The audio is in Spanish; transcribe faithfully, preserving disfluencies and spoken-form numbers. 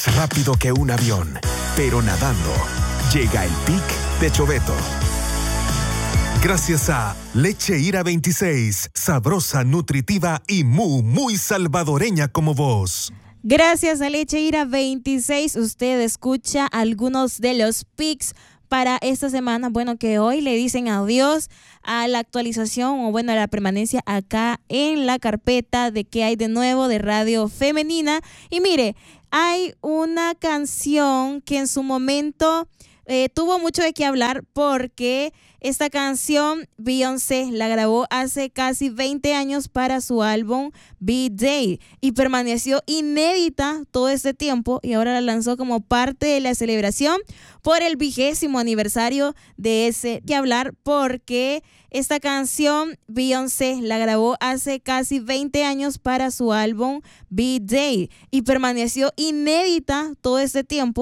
Rápido que un avión, pero nadando. Llega el pic de Choveto. Gracias a Leche Ira veintiséis, sabrosa, nutritiva y muy, muy salvadoreña como vos. Gracias a Leche Ira veintiséis, usted escucha algunos de los pics para esta semana. Bueno, que hoy le dicen adiós a la actualización o bueno, a la permanencia acá en la carpeta de qué hay de nuevo de Radio Femenina. Y mire, hay una canción que en su momento eh, tuvo mucho de qué hablar porque esta canción Beyoncé la grabó hace casi veinte años para su álbum B-Day y permaneció inédita todo este tiempo y ahora la lanzó como parte de la celebración por el vigésimo aniversario de ese que hablar porque esta canción Beyoncé la grabó hace casi veinte años para su álbum B-Day y permaneció inédita todo este tiempo